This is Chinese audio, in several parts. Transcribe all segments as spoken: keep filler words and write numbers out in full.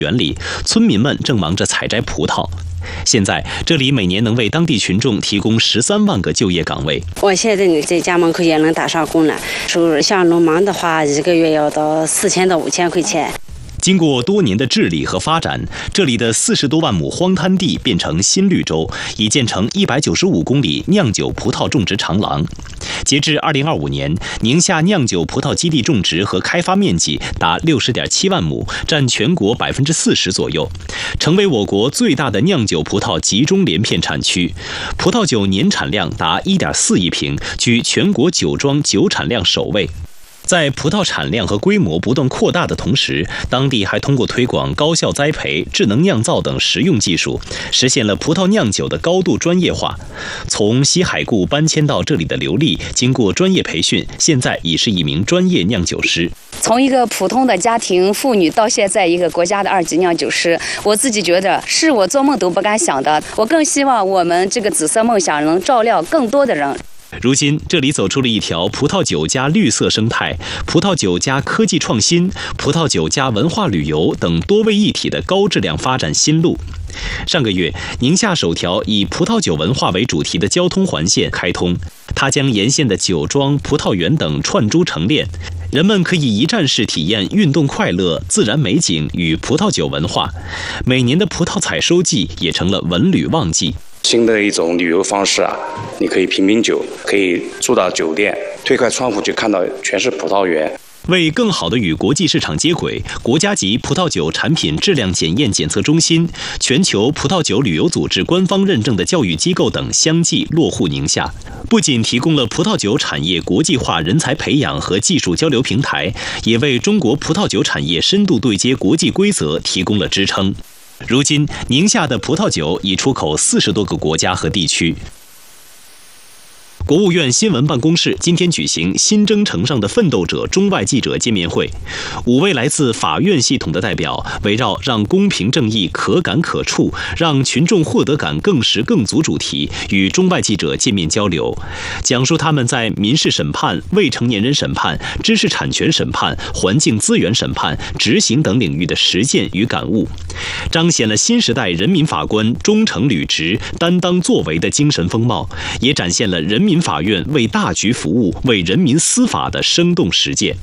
园里，村民们正忙着采摘葡萄。现在，这里每年能为当地群众提供十三万个就业岗位。 我现在在家门口也能打上工了，收入像农忙的话，一个月要到四千到五千块钱。 经过多年的治理和发展，这里的四十多万亩荒滩地变成新绿洲，已建成一百九十五公里酿酒葡萄种植长廊。截至二零二五年，宁夏酿酒葡萄基地种植和开发面积达六十点七万亩，占全国百分之四十左右，成为我国最大的酿酒葡萄集中连片产区。葡萄酒年产量达一点四亿瓶，居全国酒庄酒产量首位。在葡萄产量和规模不断扩大的同时，当地还通过推广高效栽培、智能酿造等实用技术，实现了葡萄酿酒的高度专业化。从西海固搬迁到这里的刘丽，经过专业培训，现在已是一名专业酿酒师。 从一个普通的家庭妇女到现在一个国家的二级酿酒师，我自己觉得是我做梦都不敢想的。我更希望我们这个紫色梦想能照亮更多的人。 如今，这里走出了一条葡萄酒加绿色生态、葡萄酒加科技创新、葡萄酒加文化旅游等多位一体的高质量发展新路。上个月，宁夏首条以葡萄酒文化为主题的交通环线开通，它将沿线的酒庄、葡萄园等串珠成链，人们可以一站式体验运动快乐、自然美景与葡萄酒文化。每年的葡萄采收季也成了文旅旺季。 新的一种旅游方式啊，你可以品品酒，可以住到酒店，推开窗户就看到全是葡萄园。 为更好地与国际市场接轨，国家级葡萄酒产品质量检验检测中心、全球葡萄酒旅游组织官方认证的教育机构等相继落户宁夏，不仅提供了葡萄酒产业国际化人才培养和技术交流平台，也为中国葡萄酒产业深度对接国际规则提供了支撑。如今，宁夏的葡萄酒已出口四十多个国家和地区。国务院新闻办公室今天举行新征程上的奋斗者中外记者见面会，五位来自法院系统的代表围绕让公平正义可感可触，让群众获得感更实更足主题，与中外记者见面交流，讲述他们在民事审判、未成年人审判、知识产权审判、环境资源审判、执行等领域的实践与感悟，彰显了新时代人民法官忠诚履职、担当作为的精神风貌，也展现了人民法院为大局服务、为人民司法的生动实践。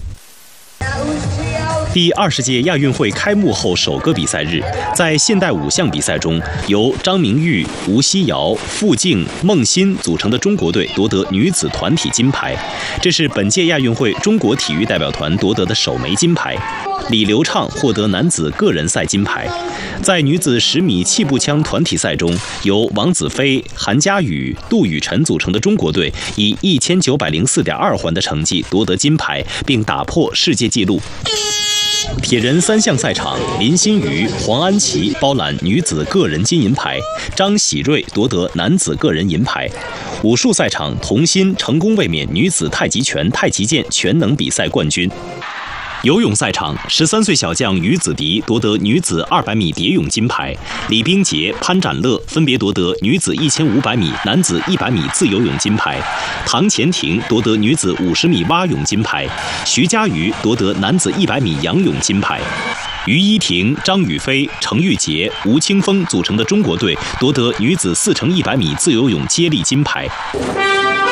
第二十届亚运会开幕后首个比赛日，在现代五项比赛中，由张明玉、吴希瑶、傅静、孟欣组成的中国队夺得女子团体金牌，这是本届亚运会中国体育代表团夺得的首枚金牌。李流畅获得男子个人赛金牌。在女子十米气步枪团体赛中，由王子飞、韩佳宇、杜雨辰组成的中国队以一千九百零四点二环的成绩夺得金牌，并打破世界纪录。铁人三项赛场，林心如、黄安琪包揽女子个人金银牌，张喜睿夺得男子个人银牌。武术赛场，童心成功卫冕女子太极拳、太极剑全能比赛冠军。游泳赛场，十三岁小将于子迪夺得女子二百米蝶泳金牌，李冰洁、潘展乐分别夺得女子一千五百米、男子一百米自由泳金牌，唐钱婷夺得女子五十米蛙泳金牌，徐嘉余夺得男子一百米仰泳金牌。于依婷、张雨霏、程玉洁、吴青峰组成的中国队夺得女子四乘一百米自由泳接力金牌。